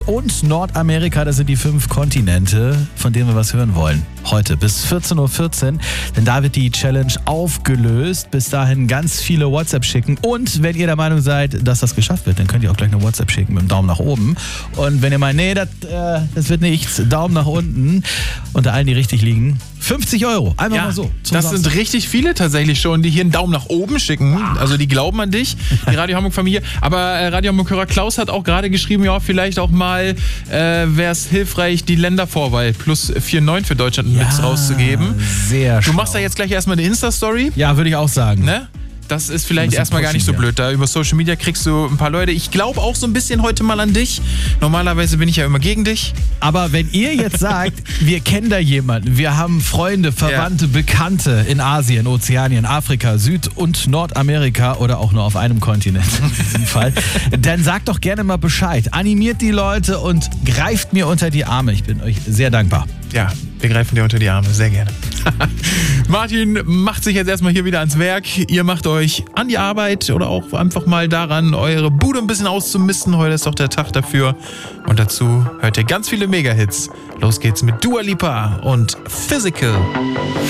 und Nordamerika, das sind die 5 Kontinente, von denen wir was hören wollen. Heute bis 14.14 Uhr, denn da wird die Challenge aufgelöst. Bis dahin ganz viele WhatsApp schicken. Und wenn ihr der Meinung seid, dass das geschafft wird, dann könnt ihr auch gleich eine WhatsApp schicken mit dem Daumen nach oben. Und wenn ihr meint, nee, das wird nichts, Daumen nach unten. Unter allen, die richtig liegen, 50 €. Einfach mal so. Das sind richtig viele tatsächlich schon, die hier einen Daumen nach oben schicken. Also die glauben an dich, die Radio Hamburg-Familie. Aber Radio Hamburg-Hörer Klaus hat auch gerade geschrieben, ja, vielleicht auch mal wäre es hilfreich, die Ländervorwahl plus 4,9 für Deutschland Mix rauszugeben. Sehr schön. Du machst da jetzt gleich erstmal eine Insta-Story. Ja, würde ich auch sagen. Ne? Das ist vielleicht erstmal gar nicht so blöd. Da über Social Media kriegst du ein paar Leute. Ich glaube auch so ein bisschen heute mal an dich. Normalerweise bin ich ja immer gegen dich. Aber wenn ihr jetzt sagt, wir kennen da jemanden, wir haben Freunde, Verwandte, Bekannte in Asien, Ozeanien, Afrika, Süd- und Nordamerika oder auch nur auf einem Kontinent in diesem Fall, dann sagt doch gerne mal Bescheid. Animiert die Leute und greift mir unter die Arme. Ich bin euch sehr dankbar. Ja, wir greifen dir unter die Arme, sehr gerne. Martin macht sich jetzt erstmal hier wieder ans Werk. Ihr macht euch an die Arbeit oder auch einfach mal daran, eure Bude ein bisschen auszumisten. Heute ist doch der Tag dafür. Und dazu hört ihr ganz viele Mega-Hits. Los geht's mit Dua Lipa und Physical.